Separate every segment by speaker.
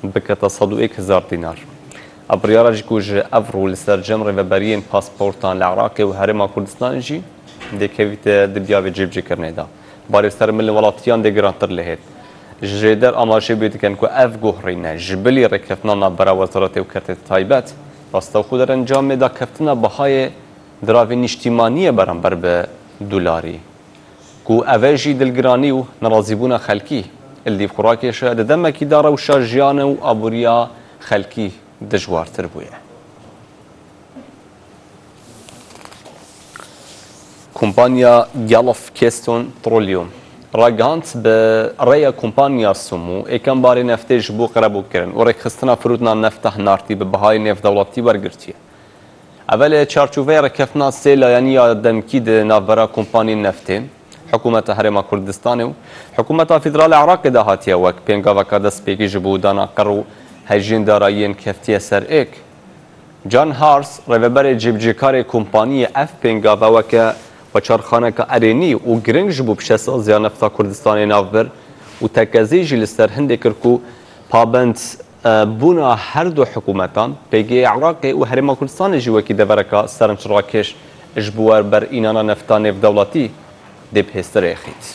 Speaker 1: bikete 101,000 dînar. Biryara jî ku ji ev rû li ser cem rêveberiyên pasportan li Iraqê û Herêma Kurdistanê jî dêkevîte di biyavê cêbcêkirinê de. Barê sermilên welatiyan dê girantir lê hêt. Ji jêder amaje bê dikin ku ev guhrîne ji bilî rêkeftina navbera Wezaretê û Ketê taybet rastexû derencamê da keftina bihayê diravê nîştîmaniyê beramber bi dolarî. Ku ev jî dilgiranî û nerazîbûna xelkî li xurakê di demekî da rewşa jiyan û aboriya xelkî dijwartir bûye. Kompanya Gulf Keystone Petroleum ragihand bi rêya kompanya Sumû êkan barê neftê ji bo qerebûkirin û rêkxistina firûtina nefta hinartî bi bihayê nêvdewletî wergirtiye. Evelê çarçoveya rêkeftina sê layaniya demkî di navbera kompanyên neftê, Hikûmeta Herêma Kurdistanê û Hikûmeta Federala Iraqê de hatiye wek pêngaveka destpêkî ji bo dana qer û hejiyên darayiyên keftiye ser êk. Can Hars, rêveberê cêbcêkarê kompanyê ev pêngava weke xweçarxaneka erênî û giring ji bo piştsaziya nefta Kurdistanê navbir û tekezî jî li ser hindê kir ku pabend bûna her du hikûmetan pêgê Iraqê û Herêma Kurdistanê jî wekî devereka serimçirakeş ji bo werberînana nefta nêvdewletî dê pêstir êxît.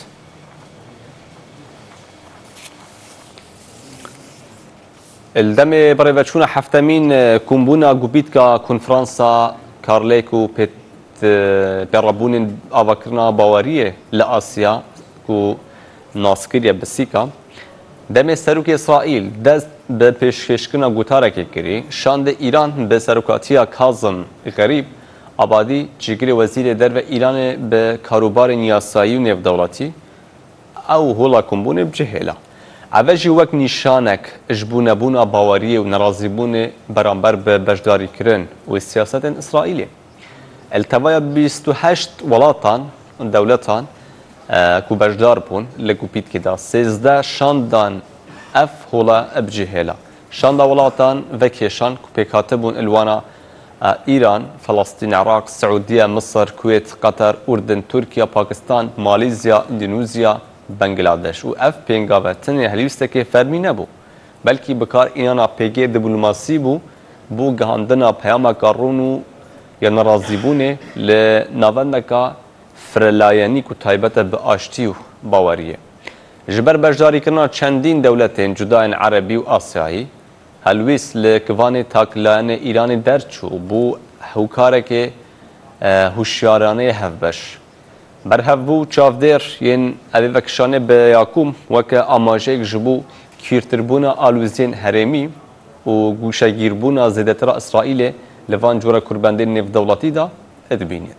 Speaker 1: Li demê birêveçûna heftemîn kombûna gubîtka konferansa Karlêk û pêrabûnên avakirina baweriyê li Asya ku naskiriye bi Sîka, demê serokê İsraîl dest bi pêşkêşkirina gotarekê kirî, şandê İran bi serokatiya Kazim Gerîb Abadî cîgirê wezîrê derve Îranê bi karûbarên yasayî û nêvdewletî ew hola kombûnê bicihêla. Ev jî wek nîşanek ji bo nebûna baweriyê û nerazîbûnê beramber bi beşdarîkirin û siyasetên İsraîlê. Li tevaya 28 welatan dewletan ku beşdar bûn li gupîtkê de 13 şandan ev hola bicihêla. Şanda welatan vekêşan ku pêkhatibûn ilwana İran, Falastîn, Iraq, Siûdiye, Misir, Kuwêt, Qatar, Urdun, Tirkiye, Pakistan, Malîzya, Endonezya, Bangladeş û ev pêngava tenê helîstekê fermî nebû. Belkî bikarînana pêgê diplomasî bû bû gihandina peyameka rûn û ya nerazîbûnê li navendeka firelayenî ku taybet e bi aştî û baweriyê. Ji ber beşdarîkirina çendîn dewletên cudayên Erebî û Asyayî, helwîst li kivanê takilayanê Îranê derçû bû hewkarekê huşyaranê hevbeş. Berhevbû çavdêr yên evê vekişanê bi Yakûm weke amajeyek ji bo kîrtirbûna alûziyên herêmî û gûşegîrbûna zêdetira İsraîlê li van cora kurbendên nêvdewletî da dibînin.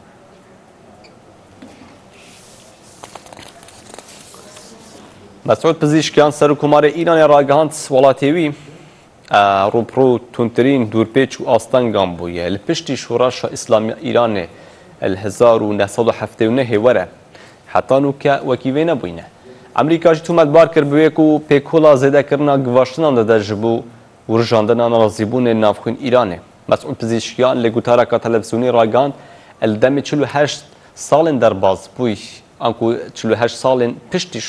Speaker 1: Mesûd Pezîşkiyan Serokkomarê Îranê ragihand welatê wî rûpirû tundtirîn dûrpêç û astengan bûye li piştî şoreşa İslamiya Îranê li 1979 were heta nûke wekî vê nebûyne. Emerîka jî tûmetbar kir bi wê ku pêkhola zêdekirina givaştinan dide ji bo wirjandina nerazîbûnên navxwîn Îranê. Mesûd Pezîşkiyan li gotareka televizyonî ragihand li demê 48 salên derbas bûy an ku 48 salên piştî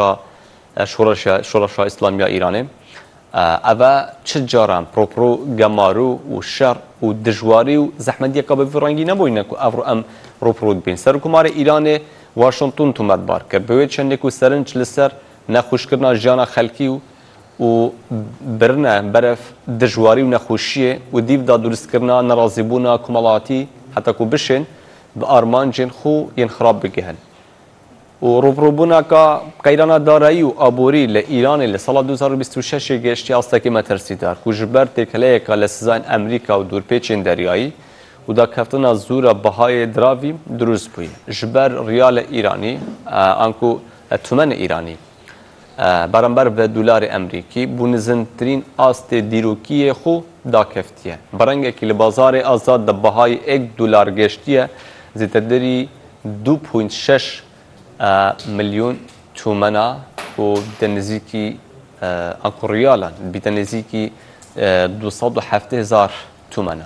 Speaker 1: şoreşa İslamiya Îranê ev çi caran propro gemarû û şer û dijwarî û zehmetiyeka bi vî rengî nebûyne ku ev em propro dibîn. Serokkomarê Îranê Washington tûmetbar kir bi wê çendê ku serinç li ser nexweşkirina jiyana xelkî û birine beref dijwarî û nexweşiyê û dîv da durustkirina nerazîbûna komelatî heta ku bişên bi armancên xwe yên xirab bigihin. û rûbirûbûneka qeyrana darayî û aborî li Îranê li sala 2026 geştiye astekî metirsîdar ku ji ber têkileyeka li sizayên Emerîka û dûrpêçên deryayî û dakeftina zûra bihayê diravî durust bûye. Ji ber riyalê Îranî an ku tûmenê Îranî beramber bi dolarê Emerîkî bû nizintirîn astê dîrokiyê xwe dakeftiye. Berengekî li bazarê azad de bihayê 1 dolar geştiye zêdetirî 2.6 milyon tûmena û denizîkî anku riyalan bi denizîkî 270,000 tûmena.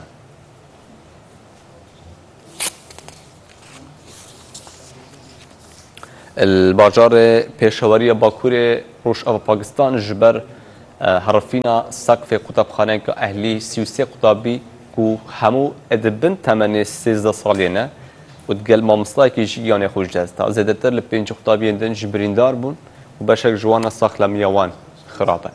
Speaker 1: Bajarê pêşeweriya Bakurê Rojava Pakistan ji ber هرفینا سقف قوتابخانه که اهلی 33 قوتابی که همو ادبن تمنی 13 سالینه و دگل مامسلای که جیانه خوش جست تا زیادتر لپنج قوتابی اندن جبریندار بون و بشک جوان ساخت لمیوان خرابه.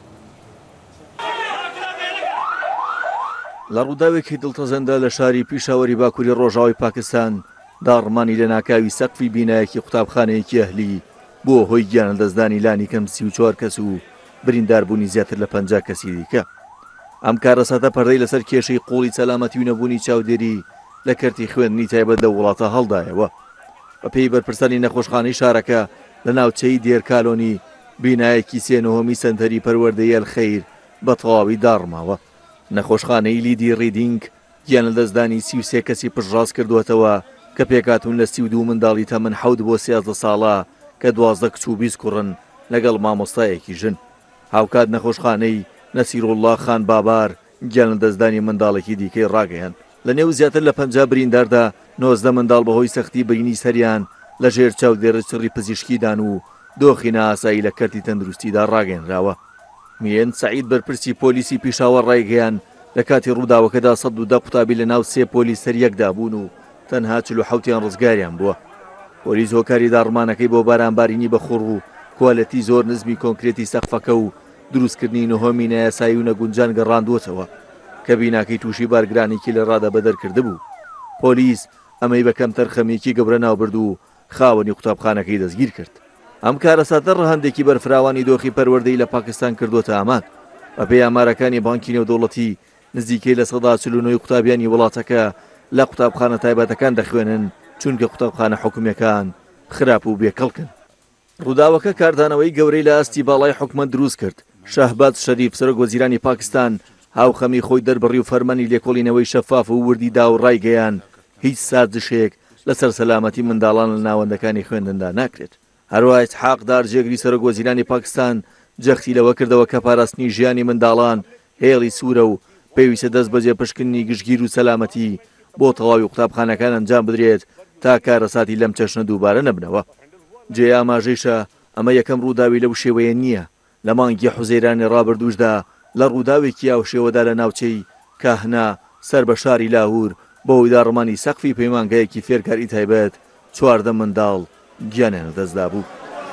Speaker 2: لە ڕووداوێکی دڵتەزەندا لە شاری پیشاوەری باکووری ڕۆژاوی پاکستان داڕمانی لە ناکاوی سەقفی بینایەکی قوتابخانەیەکی ئەهلی بۆ هۆی گیانەدەستدانی لانی کەم 34 کەس و برینداربوونی زیاتر لە 50 کەسی دیکە. ئەم کارەساتە پەردەی لەسەر کێشەی قوڵی سەلامەتی و نەبوونی چاودێری لە کەرتی خوێندنی تایبەت لە وڵاتە هەڵدایەوە. بەپێی بەرپرسانی نەخۆشخانەی شارەکە لە ناوچەی دێرکالۆنی بینایەکی سێنۆهەمی سەنتەری پەروەردەی ئەلخەیر بە تەواوی داڕماوە. نەخۆشخانەی لیدی ڕیدینگ گیانەدەستدانی 33 کەسی پشتڕاست کردوێتەوە کە پێکاتون لە 32 منداڵی تەمەن 7 بۆ 13 ساڵە کە 12 کچ و 20 کوڕن لەگەڵ مامۆستایەکی ژن. هاوکات نەخۆشخانەی نەسیرۇڵڵا خان بابار گیانەدەستدانی منداڵێکی دیکەی ڕاگەیان. لە نێو زیاتر لە 50 برینداردا 19 منداڵ بەهۆی سەختی برینی سەریان لە ژێر چاودێرە سڕی پزیشکیدان و دۆخی نائاسایی لە کەرتی تەندروستیدا ڕاگەیەنراوە. میێن سعید بەرپرسی پۆلیسی پیشاوەڕ ڕایگەیان لە کاتی ڕووداوەکەدا 110 قوتابی لە ناو سێ پۆلیس سەریەکدا بوون و تەنها 47یان ڕزگاریان بووە. پۆلیس هۆکاری داڕمانەکەی بۆ بارانبارینی بەخوڕ و کوالەتی زۆر نزمی کۆنکرێتی سەقفەکە و دروستکردنی نهۆمی نایاسایی و نەگونجان گەڕاندووەتەوە کە بیناکەی تووشی بارگرانێکی لە ڕادا بەدەرکرده بوو. پۆلیس ئەمەی بەکەم تەرخەمێکی گەورە ناوبرد و خاوەنی قوتابخانەکەی دەستگیر کرد. ئەم کارەساتە ڕەهەندێکی بەرفراوانی دۆخی پەروەردەی لە پاکستان کردوتە ئامان. بەپێی ئامارەکانی بانکی نێودەوڵەتی نزیکەی لە 49 قوتابیانی وڵاتەکە لە قوتابخانە تایبەتەکان دەخوێنن چونکە قوتابخانە حکوومیەکان خراپ و بێکەڵکن. ڕووداوەکە کاردانەوەی گەورەی لە ئاستی باڵای حکومەت دروست کرد. شەهباز شەریف سەرۆک وەزیرانی پاکستان هاوخەمی خۆی دەربڕی و فەرمانی لێکۆڵینەوەی شەفاف و وردی دا و ڕایگەیان هیچ سازشێک لەسەر سەلامەتی منداڵان لە ناوەندەکانی خوێندندا ناکرێت. هەروە ئیسحاق دار جێگری سەرۆک وەزیرانی پاکستان جەختی لەوە کردەوە کە پاراستنی ژیانی منداڵان هێڵی سوورە و پێویستە دەست بەجێ پشکننی گشتگیر و سەلامەتی بۆ تەواوی قوتابخانەکان ئەنجام بدرێت تا کارەساتی لەم چەشنە دووبارە نەبنەوە. جێ ئاماژەیشە ئەمە یەکەم ڕووداوی لەو شێوەیە نییە. لە مانگی حوزەیرانی ڕابردووشدا لە ڕووداوێکی ئاو شێوەدا لە ناوچەی کاهنا سەر بە شاری لاهور بەهۆی داڕمانی سەقفی پەیمانگایەکی فێرکاری تایبەت 14 منداڵ گیانیان دەستدا بوو.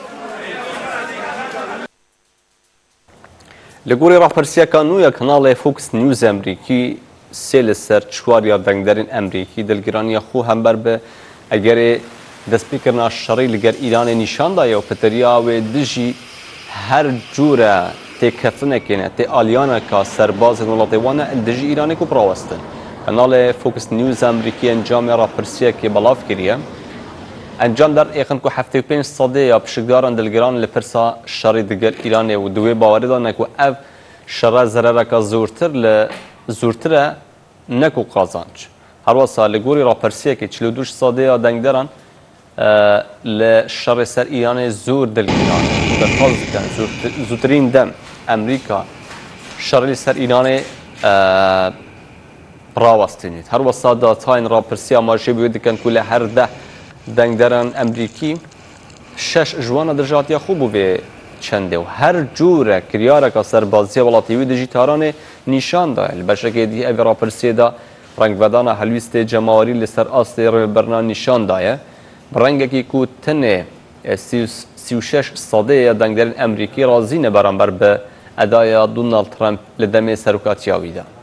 Speaker 1: لە گۆڕی ڕاپەرسیەکان نوێیە کەناڵێ فۆکس نیوز ئەمریکی سێ لەسەر چواریا دەنگدەرین ئەمریکی دڵگیرانیە خۆ هەمبەر بە ئەگەرێ دەستپێکردنا شەڕی لەگەر ئیرانê نیشاندایە و پەتەریا wê dijî her cûre têkeftinekê tê aliyaneka serbazên welatê wan e dijî Îranê ku pirawestin. Kanalê Fox News Amerîkî encamê rapirsiyeekê belav kiriye. Encam der êxin ku 75 sedê ya piştgirdaran dilgiran li pirsa şerê digel Îranê û di wê bawerê dane ku ev şerê zerereka zûrtir e ne ku qazanc. Her wisa li gorî rapirsiyekê 42 sedê ya dengderan li şerê ser Îranê zûr dilgiran derxwaz dikin zûtirîn dem Emerîka şerê ser Îranê rawastînît. Her wisa datayên rapirsiya majê wê dikin ku li her deh dengderan Emerîkî şeş ji wan re dijatiya xwe bû vê çendê û her cûre kiryareka serbaziya welatî wê di jî taranê nîşan daye. Li beşekê dî evê rapirsiyê de rengvedana helwîstê cemawarî li ser astê rêveberna nîşan daye. Bi rengekî ku tenê 36 sedê ya dengderên Emerîkî razî ne beramber bi edaya Donald Trump li demê serokatiya wî de.